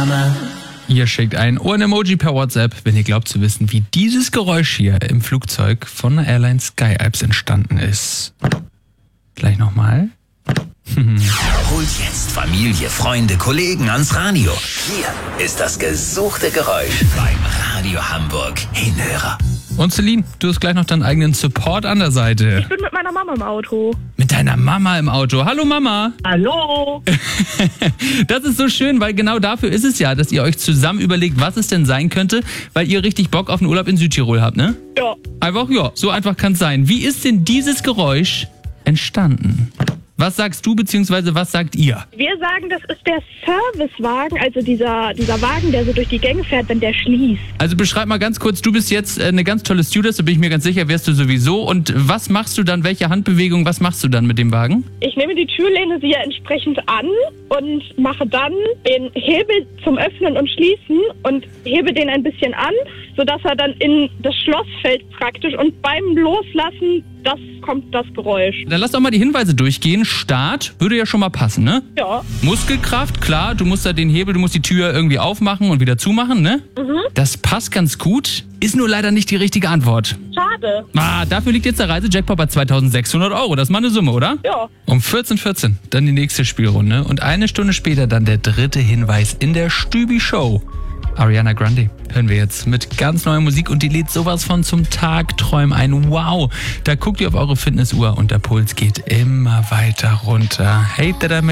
Mama. Ihr schickt ein Ohren-Emoji per WhatsApp, wenn ihr glaubt zu wissen, wie dieses Geräusch hier im Flugzeug von der Airline Sky Alps entstanden ist. Gleich nochmal. Holt jetzt Familie, Freunde, Kollegen ans Radio. Hier ist das gesuchte Geräusch beim Radio Hamburg Hinhörer. Und Celine, du hast gleich noch deinen eigenen Support an der Seite. Ich bin mit meiner Mama im Auto. Mit deiner Mama im Auto. Hallo Mama. Hallo. Das ist so schön, weil genau dafür ist es ja, dass ihr euch zusammen überlegt, was es denn sein könnte, weil ihr richtig Bock auf einen Urlaub in Südtirol habt, ne? Ja. Einfach, ja, so einfach kann es sein. Wie ist denn dieses Geräusch entstanden? Was sagst du, beziehungsweise was sagt ihr? Wir sagen, das ist der Servicewagen, also dieser Wagen, der so durch die Gänge fährt, wenn der schließt. Also beschreib mal ganz kurz, du bist jetzt eine ganz tolle Stewardess, da bin ich mir ganz sicher, wärst du sowieso. Und was machst du dann, welche Handbewegung, was machst du dann mit dem Wagen? Ich nehme die Türlehne sie ja entsprechend an und mache dann den Hebel zum Öffnen und Schließen und hebe den ein bisschen an, sodass er dann in das Schloss fällt praktisch. Und beim Loslassen, das kommt das Geräusch. Dann lass doch mal die Hinweise durchgehen. Start würde ja schon mal passen, ne? Ja. Muskelkraft, klar, du musst da den Hebel, du musst die Tür irgendwie aufmachen und wieder zumachen, ne? Das passt ganz gut, ist nur leider nicht die richtige Antwort. Schade. Dafür liegt jetzt der Reisejackpot bei 2.600 €. Das ist mal eine Summe, oder? Ja. Um 14:14 dann die nächste Spielrunde und eine Stunde später dann der dritte Hinweis in der Stübi-Show. Ariana Grande hören wir jetzt mit ganz neuer Musik und die lädt sowas von zum Tagträumen ein. Wow, da guckt ihr auf eure Fitnessuhr und der Puls geht immer weiter runter. Hey,